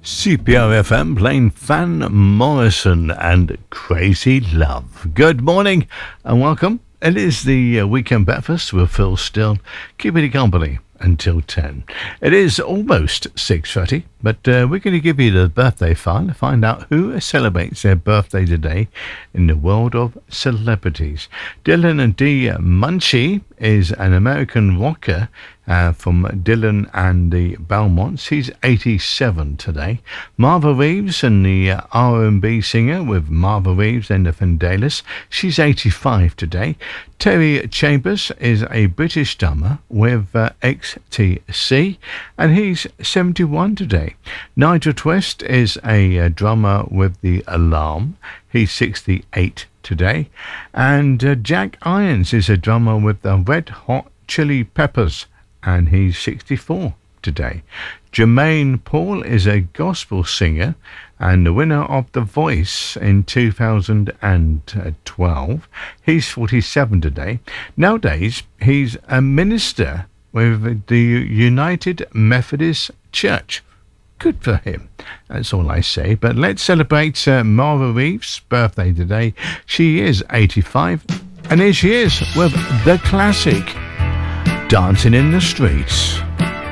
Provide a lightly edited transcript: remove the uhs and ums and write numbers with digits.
CPR-FM playing Van Morrison and Crazy Love. Good morning and welcome. It is the Weekend Breakfast with Phil Still, keeping you company until 10. It is almost 6:30, but we're going to give you the birthday file to find out who celebrates their birthday today in the world of celebrities. Dylan D. Munchie is an American rocker from Dylan and the Belmonts. He's 87 today. Marva Reeves, and the R&B singer with Marva Reeves and the Vandellas. She's 85 today. Terry Chambers is a British drummer with XTC, and he's 71 today. Nigel Twist is a drummer with The Alarm. He's 68 today. And Jack Irons is a drummer with the Red Hot Chili Peppers, and he's 64 today. Jermaine Paul is a gospel singer and the winner of The Voice in 2012. He's 47 today. Nowadays, he's a minister with the United Methodist Church. Good for him. That's all I say. But let's celebrate Marva Reeves' birthday today. She is 85. And here she is with the classic Dancing in the Streets.